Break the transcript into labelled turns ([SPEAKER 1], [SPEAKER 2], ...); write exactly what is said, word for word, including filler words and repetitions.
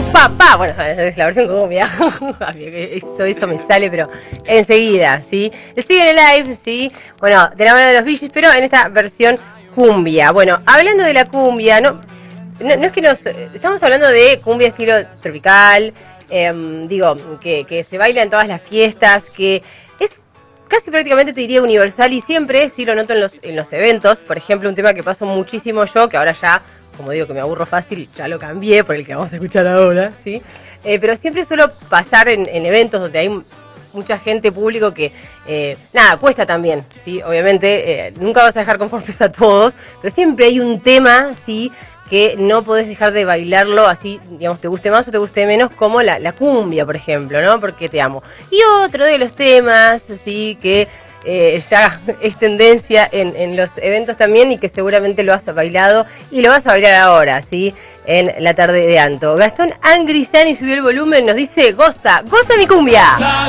[SPEAKER 1] papá. Bueno, es la versión cumbia. Eso, eso me sale, pero enseguida, ¿sí? Estoy en el live, ¿sí? Bueno, de la mano de los Bee Gees, pero en esta versión cumbia. Bueno, hablando de la cumbia, no, no, no es que nos... Estamos hablando de cumbia estilo tropical, eh, digo, que, que se baila en todas las fiestas, que es casi prácticamente te diría universal y siempre, sí lo noto en los, en los eventos. Por ejemplo, un tema que paso muchísimo yo, que ahora ya, como digo que me aburro fácil, ya lo cambié por el que vamos a escuchar ahora, ¿sí? Eh, pero siempre suelo pasar en, en eventos donde hay mucha gente, público que, eh, nada, cuesta también, ¿sí? Obviamente, eh, nunca vas a dejar conformes a todos, pero siempre hay un tema, ¿sí?, que no podés dejar de bailarlo así, digamos, te guste más o te guste menos, como la, la cumbia, por ejemplo, ¿no? Porque te amo. Y otro de los temas, sí, que eh, ya es tendencia en, en los eventos también y que seguramente lo has bailado y lo vas a bailar ahora, ¿sí? En la tarde de Anto. Gastón Angrisani subió el volumen, nos dice, goza, goza mi cumbia.